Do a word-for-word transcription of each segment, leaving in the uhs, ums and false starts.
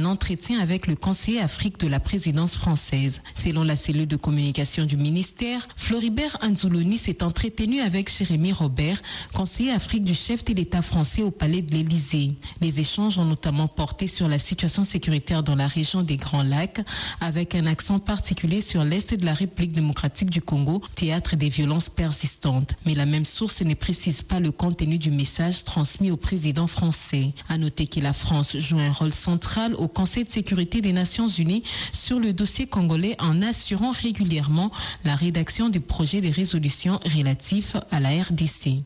entretien avec le conseiller Afrique de la présidence française. Selon la cellule de communication du ministère, Floribert Anzuloni s'est entretenu avec Jérémy Robert, conseiller Afrique du chef de l'État français au palais de l'Élysée. Les échanges ont notamment porté sur la situation sécuritaire dans la région des Grands Lacs, avec un accent particulier sur l'Est de la République démocratique du Congo, théâtre des violences persistantes. Mais la même source ne précise pas le contenu du message transmis au président français. À noter que la France joue un rôle central au Conseil de sécurité des Nations Unies sur le dossier congolais en assurant régulièrement la rédaction du projet de résolution relatif à la R D C.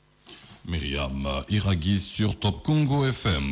Myriam Iraghi sur Top Congo F M.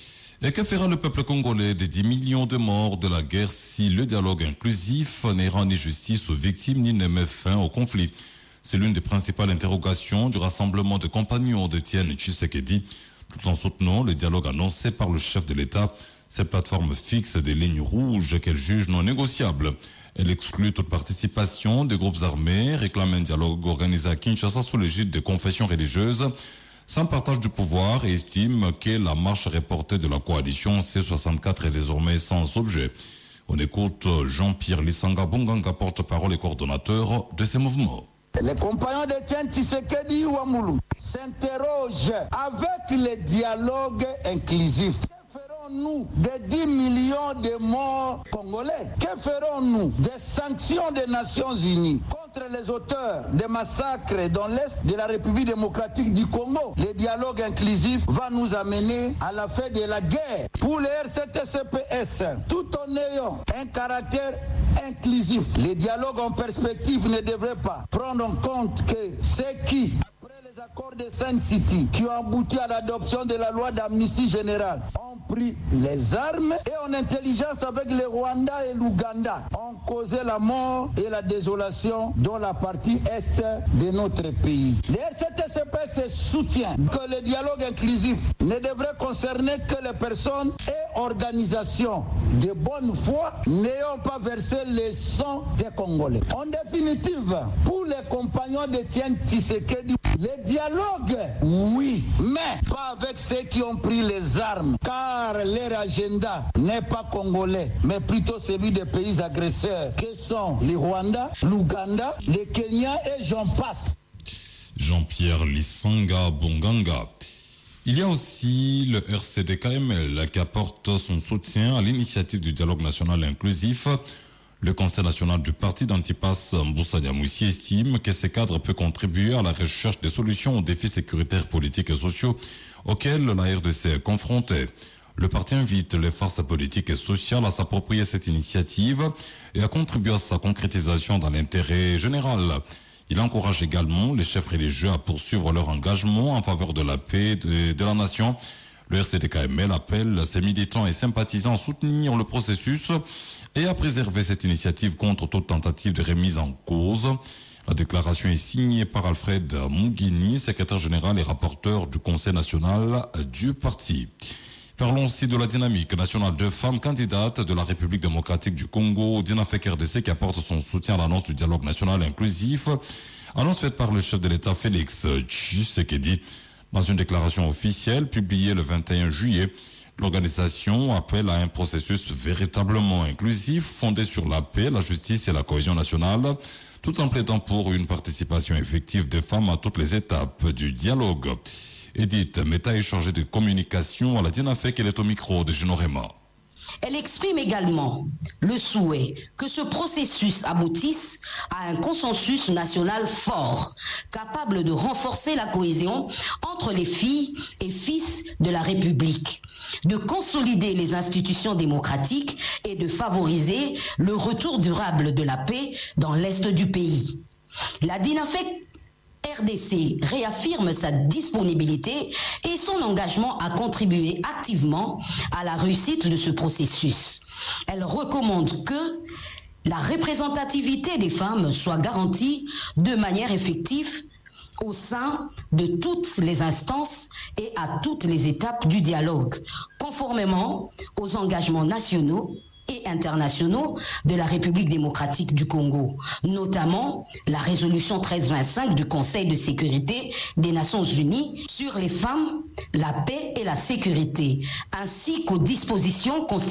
Et que fera le peuple congolais des dix millions de morts de la guerre si le dialogue inclusif ne rend ni justice aux victimes ni ne met fin au conflit? C'est l'une des principales interrogations du rassemblement de compagnons d'Étienne Tshisekedi, tout en soutenant le dialogue annoncé par le chef de l'État. Cette plateforme fixe des lignes rouges qu'elle juge non négociables. Elle exclut toute participation des groupes armés, réclame un dialogue organisé à Kinshasa sous l'égide des confessions religieuses, sans partage du pouvoir, et estime que la marche reportée de la coalition C soixante-quatre est désormais sans objet. On écoute Jean-Pierre Lissanga Bonganga, porte-parole et coordonnateur de ces mouvements. Les compagnons d'Étienne Tshisekedi Ouamoulou s'interrogent avec le dialogue inclusif. Que ferons-nous des dix millions de morts congolais? Que ferons-nous des sanctions des Nations Unies contre les auteurs des massacres dans l'Est de la République démocratique du Congo? Le dialogue inclusif va nous amener à la fin de la guerre. Pour les R C T C P S, tout en ayant un caractère inclusif, les dialogues en perspective ne devraient pas prendre en compte que ceux qui, après les accords de Sun City, qui ont abouti à l'adoption de la loi d'amnistie générale, ont pris les armes et en intelligence avec le Rwanda et l'Ouganda, ont causé la mort et la désolation dans la partie est de notre pays. Les R C T C P S soutiennent que le dialogue inclusif ne devrait concerner que les personnes et organisations de bonne foi n'ayant pas versé le sang des Congolais. En définitive, pour les compagnons d'Étienne Tshisekedi, le dialogue, oui, mais pas avec ceux qui ont pris les armes, car leur agenda n'est pas congolais, mais plutôt celui des pays agresseurs, que sont les Rwanda, l'Ouganda, le Kenya et j'en passe. Jean-Pierre Lissanga Bonganga. Il y a aussi le R C D K M L qui apporte son soutien à l'initiative du dialogue national inclusif. Le Conseil national du parti d'Antipas Mboussa Diamoussi estime que ce cadre peut contribuer à la recherche des solutions aux défis sécuritaires, politiques et sociaux auxquels la R D C est confrontée. Le parti invite les forces politiques et sociales à s'approprier cette initiative et à contribuer à sa concrétisation dans l'intérêt général. Il encourage également les chefs religieux à poursuivre leur engagement en faveur de la paix de, de la nation. Le R C D K M L appelle ses militants et sympathisants à soutenir le processus et à préserver cette initiative contre toute tentative de remise en cause. La déclaration est signée par Alfred Mugini, secrétaire général et rapporteur du Conseil national du parti. Parlons aussi de la dynamique nationale de femmes candidates de la République démocratique du Congo, Dynafec R D C, qui apporte son soutien à l'annonce du dialogue national inclusif. Annonce faite par le chef de l'État Félix Tshisekedi. Dans une déclaration officielle publiée le vingt et un juillet, l'organisation appelle à un processus véritablement inclusif, fondé sur la paix, la justice et la cohésion nationale, tout en plaidant pour une participation effective des femmes à toutes les étapes du dialogue. Edith Meta est chargée de communication à la Dynafec, elle est au micro de Ginorema. Elle exprime également le souhait que ce processus aboutisse à un consensus national fort, capable de renforcer la cohésion entre les filles et fils de la République, de consolider les institutions démocratiques et de favoriser le retour durable de la paix dans l'est du pays. La Dynafec R D C réaffirme sa disponibilité et son engagement à contribuer activement à la réussite de ce processus. Elle recommande que la représentativité des femmes soit garantie de manière effective au sein de toutes les instances et à toutes les étapes du dialogue, conformément aux engagements nationaux et internationaux de la République démocratique du Congo, notamment la résolution treize vingt-cinq du Conseil de sécurité des Nations Unies sur les femmes, la paix et la sécurité, ainsi qu'aux dispositions constitutionnelles